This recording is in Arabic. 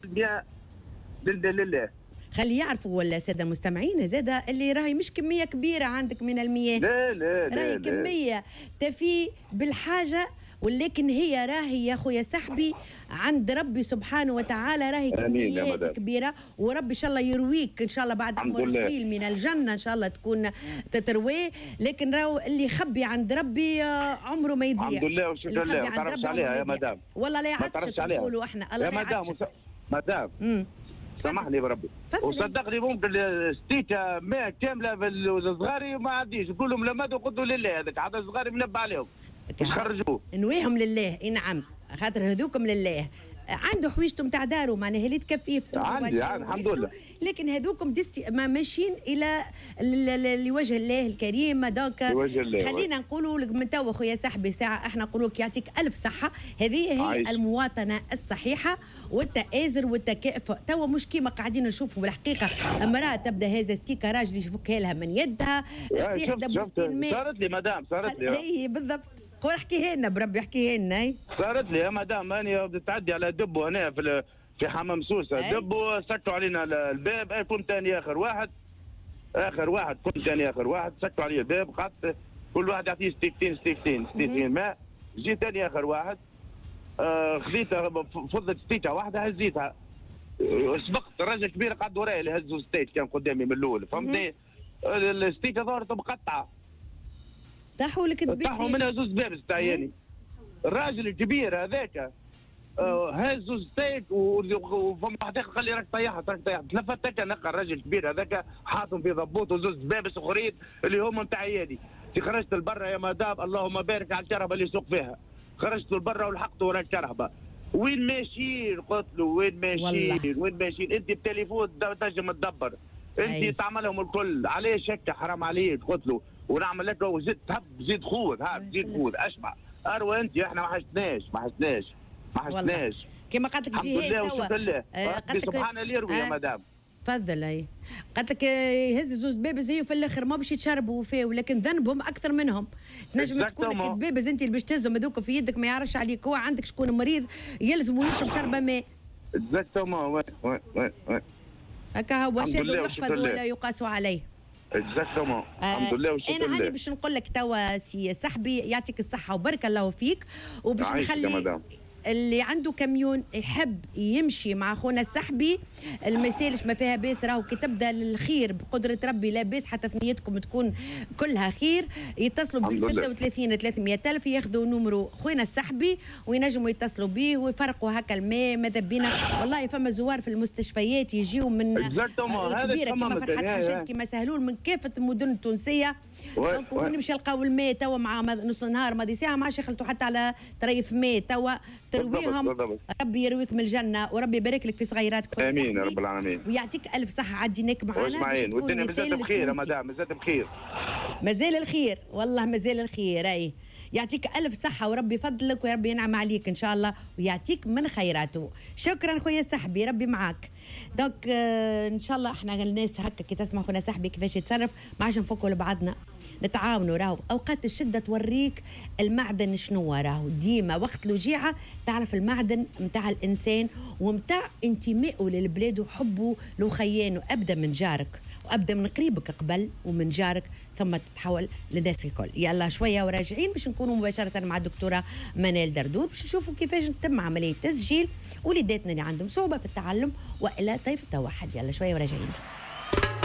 100% لله. خلي يعرفوا الساده المستمعين زاده اللي راهي مش كميه كبيره عندك من المياه، لا لا لا راهي كميه تفي بالحاجه، ولكن هي راهي يا خويا سحبي عند ربي سبحانه وتعالى راهي كميات كبيره، وربي ان شاء الله يرويك ان شاء الله بعد عمر طويل من الجنه ان شاء الله تكون تتروي، لكن راهو اللي يخبي عند ربي عمره ما يضيع. الحمد لله والشكر لله. ما تعرفش عليها يا مدام، والله لا يعطش نقولوا احنا الله يا مدام سامحني بربي، وصدقني ممكن ستيكه ماء كامله بالصغاري ما عنديش، نقول لهم لمدوا قدوا لله، هذاك عاد الصغاري منبه عليهم مش خرجوه نويهم لله. اي نعم، خاطر هذوكم لله عنده حويجتم تاع دارو معناها اللي تكفيفتم عندي الحمد لله، لكن هذوكم ما ماشيين الى لوجه الله الكريم. دونك خلينا نقولوا لك من توا خويا صاحبي ساعه احنا نقولوا لك يعطيك الف صحه. هذه هي عايش. المواطنه الصحيحه والتآزر والتكافؤ. توا مش كيما قاعدين نشوفوا بالحقيقه امراه تبدا هذا ستيكه راجل يفكها لها من يدها تطيح دبوستين ماء. صارت لي مدام صارت لي اي بالضبط. قول احكيها لنا بربي احكيها لنا. صارت لي يا مدام اني تعدي على دبو هنا في حمام سوسه، دبو سكتوا علينا الباب، كنت ثاني اخر واحد كنت ثاني اخر واحد، سكتوا علي الباب، قعدت كل واحد يعطيه ستيكتين ماء، جيت ثاني اخر واحد خذيتها فضلت ستيكه واحده هزيتها، سبقت الراجل كبير قعد ورايا اللي هزوا ستيك كان قدامي من الاول، فهمتني؟ الستيكه ظهرت مقطعه طاحوا لك طاحوا منها زوز بابس تعياني. الراجل الكبير هذاك هز زوز ستيك وفما واحد اخر قال لي راك طيحت تلفت هكا نلقى الراجل الكبير هذاك حاطهم في ضبوط وزوز بابس اخرين اللي هما نتاع عيالي. خرجت لبرا يا مدام اللهم بارك على الكرهبه اللي يسوق فيها، خرجت لبرا ولحقت ورا الكرهبه. وين ماشيين؟ قلت له وين ماشيين؟ انت بتليفون تنجم تدبر، انت تعملهم الكل، علاش هكا حرام عليك؟ قلت له ونعمل لك وزيد تهب زيد خود زيد اشبع اروى انت احنا ما حشناش كما قالت لك جهاد توا قالت لك سبحان الله يروي يا مدام. تفضل. اي قالت لك يهز زوز بيبز هي في الاخر ما باش يتشربوا فيه، ولكن ذنبهم اكثر منهم. تنجم تكون لك البيبز انت اللي باش تهزهم هذوك في يدك ما يعرفش عليك، هو عندك شكون مريض يلزم يشرب شربه ماء. اكزاكتومون هكا هو شاد يحفظ ولا يقاس عليه. اكزاكتومون الحمد لله والشكر لله. انا هاني باش نقول لك توا سي صاحبي يعطيك الصحه وبارك الله فيك، وباش نخلي اللي عنده كاميون يحب يمشي مع خونا السحبي ما يسالش ما فيها باس، راهو كي تبدا الخير بقدره ربي لا باس حتى ثنيتكم تكون كلها خير. يتصلوا ب 36 300 ألف ياخذوا نمرو خونا السحبي وينجموا يتصلوا به ويفرقوا هكا الماء. ماذا بينا والله فما زوار في المستشفيات يجيو من كبيره كما فرحات حاجات كما سهلول من كافه المدن التونسيه، ونمشي نلقاو الماء توا مع نص نهار ماضي ساعه ما عادش يخلطوا حتى على طريف ماء توا ترويهم. ربي يرويك من الجنه وربي يبارك لك في صغيراتك. امين يا رب العالمين. ويعطيك الف صحه عديناك معنا والدنيا مازالت بخير يا مدام، مازالت بخير، مازال الخير والله مازال الخير. اي يعطيك الف صحه وربي يفضلك وربي ينعم عليك ان شاء الله ويعطيك من خيراته. شكرا خويا صاحبي ربي معاك. دونك ان شاء الله احنا الناس هكا كي تسمع خونا صاحبي كيفاش يتصرف ما عادش نفكوا لبعضنا نتعاونوا. راهو اوقات الشده توريك المعدن شنو راهو، ديما وقت الوجيعه تعرف المعدن نتاع الانسان ومتاع انتمائه للبلاد وحبه لخيانه. ابدا من جارك وابدا من قريبك قبل ومن جارك ثم تتحول للناس الكل. يلا شويه وراجعين باش نكونوا مباشره مع الدكتوره منال دردور باش نشوفوا كيفاش تتم عمليه تسجيل وليداتنا اللي عندهم صعوبه في التعلم والى طيف التوحد. يلا شويه وراجعين.